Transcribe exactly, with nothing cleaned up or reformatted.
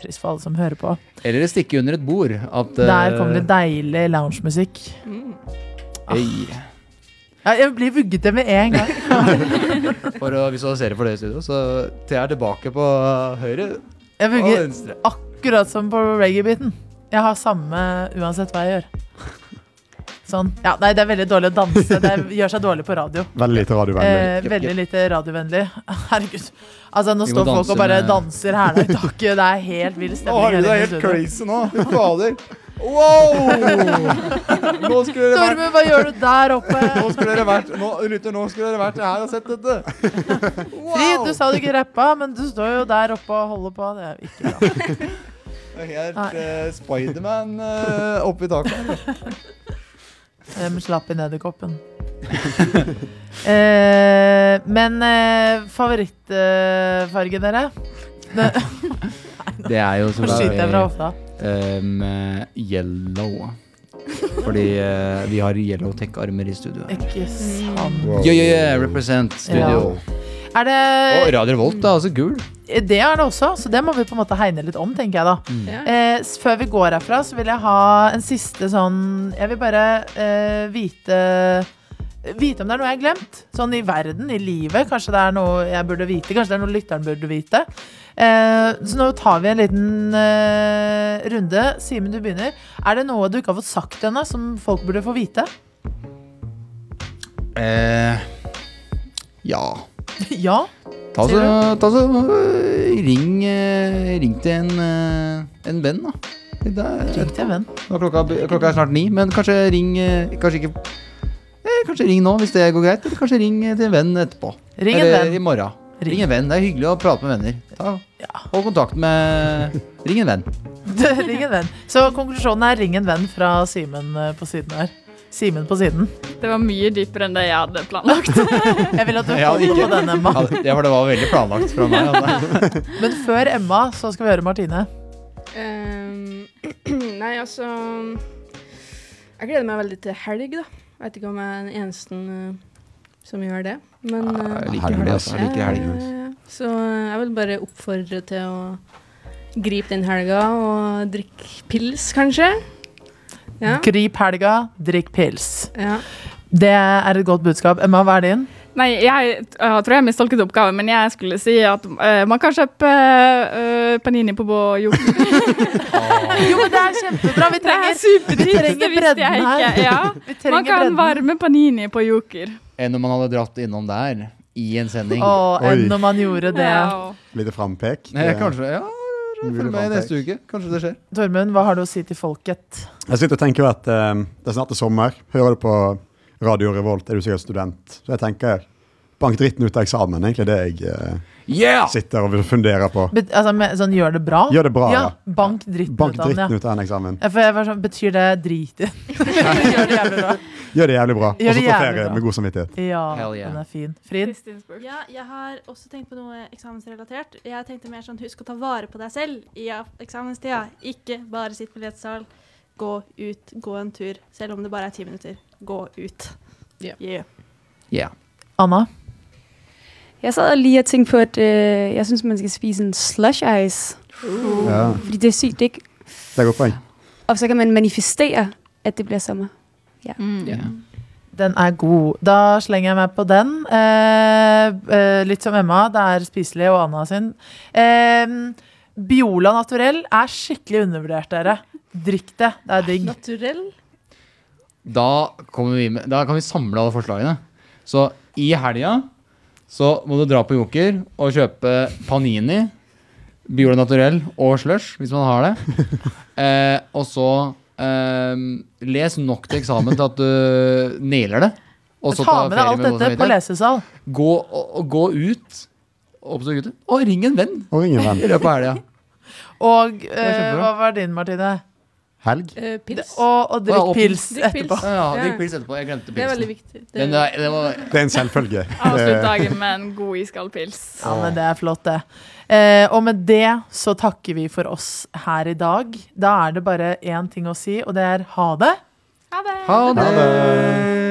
trist for alle som hører på. Eller stikke under et bord. At, Der kommer det deilig lounge-musikk. Mm. Hey. Ja, jeg blir vugget det med en gang. For å visualisere for det i studio, så Thea er tilbake på høyre Jeg og vugger venstre. akkurat som på reggae-biten. Jeg har samme uansett hva jeg gjør. Sånn. Ja, nei, det er veldig dårlig å danse. Det gjør seg dårlig på radio. Veldig lite radiovennlig. Eh, veldig lite radiovennlig. Herregud. Altså, nå Vi må står folk danse og bare med- danser her i taket. Det er helt vild Å, stemning. herregud, det her er inne i helt studio. crazy nå. Fy fader. Wow! Nå skulle dere vært Tormund, hva gjør du der oppe? Nå skulle dere vært Nå, lytter, nå skulle dere vært her og sett dette. Frid, du sa du ikke rappa, men du står jo der oppe og holder på. Det er jo ikke bra. Det er helt uh, Spiderman uh, oppe i taket. Um, slapp i nederkoppen. eh, men eh, favorittfarge dere? Det, Det er jo Hvor skyter jeg fra hofta? um, yellow. Fordi uh, vi har yellow tech-armer i studio. Ikke sant. Wow. Yeah, yeah, yeah, represent studio. Er det, Og Radio Revolt er også gul. det er det også, så det må vi på en måte hegne litt om, tenker jeg da. Ja. Eh, s- før vi går herfra, så vil jeg ha en siste sånn Jeg vil bare eh, vite Vite om det er noe jeg har glemt. Sånn i verden, i livet. Kanskje det er noe jeg burde vite. Kanskje det er noe lytteren burde vite. Eh, så nå tar vi en liten eh, runde. Simen, du begynner. Er det noe du ikke har fått sagt ennå, som folk burde få vite? Eh, ja. Ja. Ta så, ta så øh, ring, øh, ring til en, øh, en venn, da. Det er, Ring til en venn. Nå er klokka, klokka er snart ni, men kanskje ring øh, Kanskje ikke eh, Kanskje ring nå, hvis det går greit. Eller kanskje ring til en venn etterpå. Ring en eller venn. i morgen. Ring. Ring en venn. Det er hyggelig å prate med venner. Ta, Ja. Hold kontakt med Ring en venn. Ring en venn. Så konklusjonen er ring en venn fra Simen eh, på siden her. Simen på siden. Det var mye dypere enn det jeg hadde planlagt. Jeg vil at du Jeg hadde holder ikke- på den, Emma. Ja, det, for det var veldig planlagt fra meg. Altså. Men før Emma, så skal vi høre Martine. Ehm, nei, altså Jeg gleder meg veldig til helg, da. Jeg vet ikke om jeg er den eneste uh, som gjør det. Men Ja, uh, jeg liker helg, altså. Jeg liker helg. ja, ja, ja. Så uh, jeg vil bare oppfordre til å gripe den helga og drikke pils, kanskje. Ja. Grip helga, drikk pils. ja. Det er et godt budskap. Emma, hva er din? Nei, jeg, jeg tror jeg mistolket oppgaven, men jeg skulle si at uh, man kan kjøpe uh, panini på Joker. Jo, men det er kjempebra. Vi Det er trenger, supertips, vi trenger det visste bredden jeg her. ikke. Ja. Vi trenger Man kan bredden. varme panini på Joker. Enn om man hadde dratt innom der i en sending. Åh, Oi. enn når man gjorde det. Ja. Lite frampek. Nei, Det- kanskje, ja, Mulig følg med frampek. neste uke. Kanskje det skjer. Tormund, hva har du å si til folket? Jeg sitter og tenker jo at eh, det er snart er sommer. Hører du på Radio Revolt, er du sikkert student. Så jeg tenker, bank dritten ut av eksamen, egentlig det jeg eh, Yeah! sitter og funderer på. Bet, altså, med, sånn, gjør det bra? Gjør det bra, ja. Bank dritten Bank ut av den, dritten ja. ut av den eksamen. Ja, for jeg var sånn, betyr det drit i? Gjør det jævlig bra. Gjør det jævlig bra. Og Gjør så det på jævlig ferie bra. med god samvittighet. Ja, Hell yeah. den er fin. Frid? Kristinsburg. Ja, jeg har også tenkt på noe eksamensrelatert. Jeg tenkte mer sånn, husk å ta vare på deg selv i eksamenstida. Ikke bare sitt på lettesal. Gå ut, gå en tur. Selv om det bare er ti minutter. Gå ut. Ja. Yeah. Yeah. Anna? Jeg sad lige og tænkte på, at øh, jeg synes, man skal spise en slush ice. Uh. Ja, Fordi det er sygt digg. det er godt poeng. Og så kan man manifestere, at det bliver sommer. Mm. Yeah. Den er god. Da slenger jeg meg på den. Eh, eh, litt som Emma, det er spiselig, og Anna sin. Eh, Biola Naturell er skikkelig undervurdert, dere. Drikk det, det er digg. Naturell. Da, kommer vi med, da kan vi samle alle forslagene. Så i helga så må du dra på Joker og kjøpe panini, Biola Naturell og slush, hvis man har det. Eh, og så eh, les nok til eksamen til at du nailer det. Og så Ta med deg alt dette på lesesal. Gå, og, og gå ut, oppsøk ute, og ring en venn Og ingen venn. i løpet av helga. Og er eh, kjempebra. hva var din, Martine? Helg. Uh, pils. Og, og drikk Og- og- pils Drikk pils. etterpå. Ja, ja, Ja. drikk pils etterpå. Jeg glemte Det er veldig pilsen. viktig. Det, Den, er- det var, Det er en selvfølge. Avslutt Det- dagen med en god iskald pils. Ja, men det er flott det. Eh, og med det så takker vi for oss her i dag. Da er det bare én ting å si, og det er ha det. Ha det! ha Ha det! det.